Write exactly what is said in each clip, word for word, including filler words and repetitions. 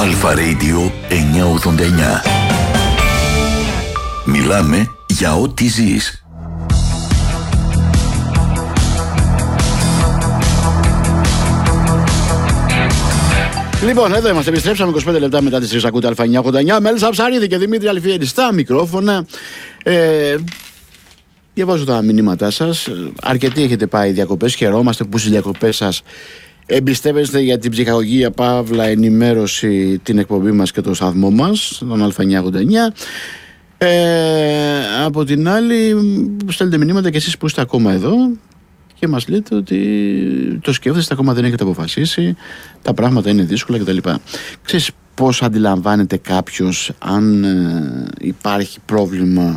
Αλφα Radio εννιακόσια ογδόντα εννιά. Μιλάμε για ό,τι ζεις. Λοιπόν, εδώ είμαστε. Επιστρέψαμε είκοσι πέντε λεπτά μετά τις τρεις. Ακούτε Αλφα εννιακόσια ογδόντα εννιά. Μέλισσα Ψαρίδη και Δημήτρη Αλφιέρη στα μικρόφωνα. Ε, διαβάζω τα μηνύματά σας. Αρκετοί έχετε πάει διακοπές. Χαιρόμαστε που στις διακοπές σας εμπιστεύεστε για την ψυχαγωγία, παύλα, ενημέρωση, την εκπομπή μας και το σταθμό μας, τον Αλφα εννιακόσια ογδόντα εννιά. Ε, από την άλλη, στέλνετε μηνύματα και εσείς που είστε ακόμα εδώ και μας λέτε ότι το σκέφτεστε, ακόμα δεν έχετε αποφασίσει, τα πράγματα είναι δύσκολα κτλ. Ξέρεις πώς αντιλαμβάνεται κάποιος αν ε, υπάρχει πρόβλημα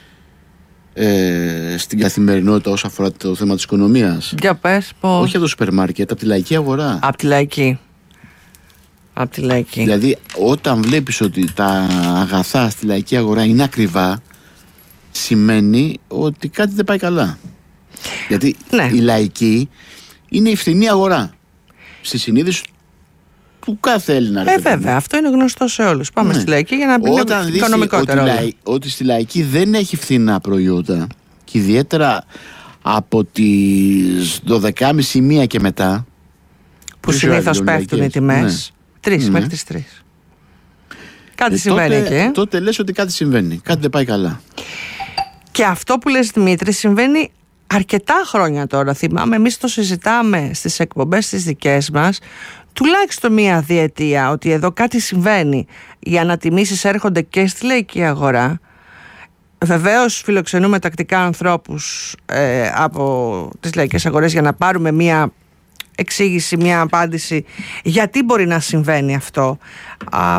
ε, στην καθημερινότητα όσον αφορά το θέμα της οικονομίας? Για πες πώς. Όχι από το σούπερ μάρκετ, από τη λαϊκή αγορά. Από τη λαϊκή. Από τη λαϊκή. Δηλαδή, όταν βλέπεις ότι τα αγαθά στη λαϊκή αγορά είναι ακριβά, σημαίνει ότι κάτι δεν πάει καλά. Γιατί ναι. Η λαϊκή είναι η φθηνή αγορά. Στη συνείδηση του κάθε Έλληνα. Ε, βέβαια, αυτό είναι γνωστό σε όλους. Πάμε ναι. στη λαϊκή για να πει οικονομικότερα. Ότι, λαϊ, ότι στη λαϊκή δεν έχει φθηνά προϊόντα και ιδιαίτερα από τις δώδεκα και μισή μία και μετά, που συνήθως πέφτουν οι τιμές. Ναι. Τρεις, ναι. μέχρι τις τρεις. Κάτι ε, συμβαίνει τότε, εκεί. Τότε λες ότι κάτι συμβαίνει. Κάτι δεν πάει καλά. Και αυτό που λες, Δημήτρη, συμβαίνει αρκετά χρόνια τώρα. Θυμάμαι, εμείς το συζητάμε στις εκπομπές τις δικές μας τουλάχιστον μία διετία, ότι εδώ κάτι συμβαίνει. Οι ανατιμήσεις έρχονται και στη λαϊκή αγορά. Βεβαίως φιλοξενούμε τακτικά ανθρώπους ε, από τις λαϊκές αγορές για να πάρουμε μία εξήγηση, μία απάντηση γιατί μπορεί να συμβαίνει αυτό. Α,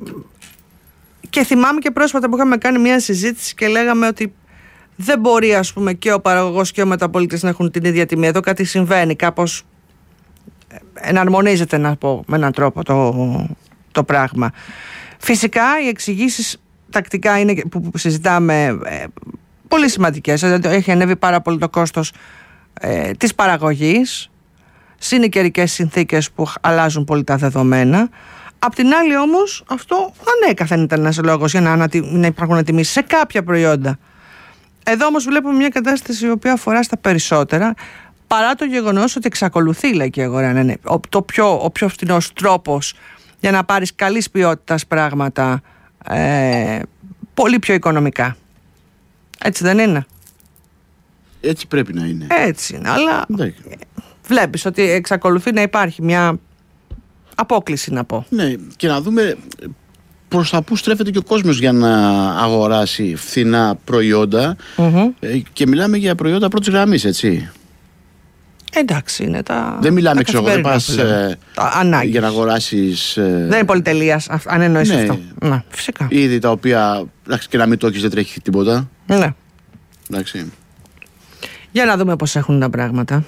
και θυμάμαι και πρόσφατα που είχαμε κάνει μία συζήτηση και λέγαμε ότι δεν μπορεί, ας πούμε, και ο παραγωγός και ο μεταπολίτης να έχουν την ίδια τιμή. Εδώ κάτι συμβαίνει, κάπως εναρμονίζεται, να πω με έναν τρόπο το, το πράγμα. Φυσικά οι εξηγήσεις τακτικά είναι, που συζητάμε, ε, πολύ σημαντικές. Έχει ανέβει πάρα πολύ το κόστος ε, της παραγωγής, συν οι καιρικές συνθήκες που αλλάζουν πολύ τα δεδομένα. Απ' την άλλη όμως, αυτό ανέκαθεν ήταν ένας λόγος για να, ανατι... να υπάρχουν ανατιμήσεις σε κάποια προϊόντα. Εδώ όμως βλέπουμε μια κατάσταση η οποία αφορά στα περισσότερα, παρά το γεγονός ότι εξακολουθεί η λαϊκή αγορά να είναι το πιο, ο πιο φθηνός τρόπος για να πάρεις καλής ποιότητας πράγματα ε, πολύ πιο οικονομικά. Έτσι δεν είναι? Έτσι πρέπει να είναι. Έτσι είναι, αλλά ναι. Βλέπεις ότι εξακολουθεί να υπάρχει μια απόκλιση, να πω. Ναι, και να δούμε προς τα πού στρέφεται και ο κόσμος για να αγοράσει φθηνά προϊόντα. Mm-hmm. Και μιλάμε για προϊόντα πρώτης γραμμής, έτσι. Εντάξει, είναι τα. Δεν μιλάμε, ξέρω εγώ, δεν πας ε, για να αγοράσεις. Ε, δεν είναι πολυτελείας, αν εννοείς, ναι, αυτό. Ναι, φυσικά. Είδη τα οποία, εντάξει, και να μην το έχεις, δεν τρέχει τίποτα. Ναι. Εντάξει. Για να δούμε πώς έχουν τα πράγματα.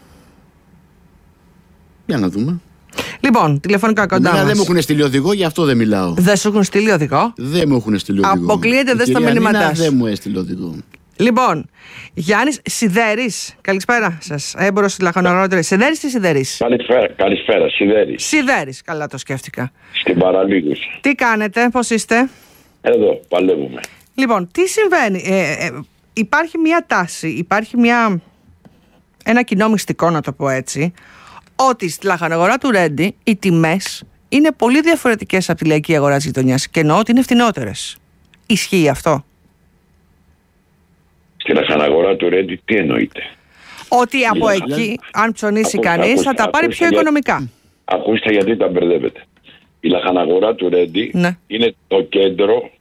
Για να δούμε. Λοιπόν, τηλεφωνικά κοντά μας. Δεν μου έχουν στείλει οδηγό, γι' αυτό δεν μιλάω. Δεν σου έχουν στείλει οδηγό? Δεν μου έχουν στείλει οδηγό. Αποκλείεται, δεν στα μηνύματά σου. Δεν μου έστειλε οδηγό. Λοιπόν, Γιάννης Σιδέρης, καλησπέρα σας. Έμπορος στη Λαχανογρότρια. Σιδέρης ή Σιδέρης? Καλησπέρα, καλησπέρα, Σιδέρης. Σιδέρης, καλά το σκέφτηκα. Στην Παραλίγους. Τι κάνετε, πώς είστε? Εδώ, παλεύουμε. Λοιπόν, τι συμβαίνει? Ε, ε, υπάρχει μια τάση, υπάρχει μια, ένα κοινό μυστικό, να το πω έτσι, ότι στη λαχανογορά του Ρέντι οι τιμές είναι πολύ διαφορετικές από τη λαϊκή αγορά της γειτονιάς και εννοώ ότι είναι φτηνότερες. Ισχύει αυτό? Στη λαχαναγορά του Ρέντι τι εννοείται? Ότι από λαχα... εκεί, αν ψωνίσει ακούστε, κανείς, ακούστε, θα τα πάρει πιο για... οικονομικά. Ακούστε γιατί τα μπερδεύετε. Η λαχαναγορά του Ρέντι, ναι, είναι το κέντρο